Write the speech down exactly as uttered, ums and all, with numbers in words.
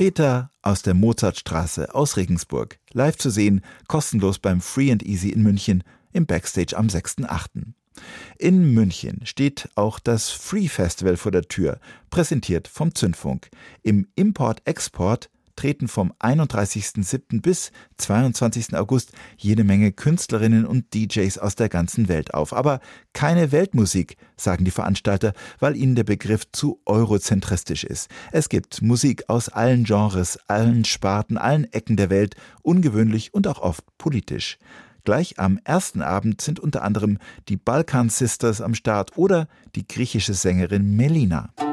Peter aus der Mozartstraße aus Regensburg. Live zu sehen, kostenlos beim Free and Easy in München im Backstage am sechsten achten In München steht auch das Free Festival vor der Tür, präsentiert vom Zündfunk. Im Import-Export treten vom einunddreißigsten siebten bis zweiundzwanzigsten August jede Menge Künstlerinnen und D Js aus der ganzen Welt auf. Aber keine Weltmusik, sagen die Veranstalter, weil ihnen der Begriff zu eurozentristisch ist. Es gibt Musik aus allen Genres, allen Sparten, allen Ecken der Welt, ungewöhnlich und auch oft politisch. Gleich am ersten Abend sind unter anderem die Balkan Sisters am Start oder die griechische Sängerin Melina.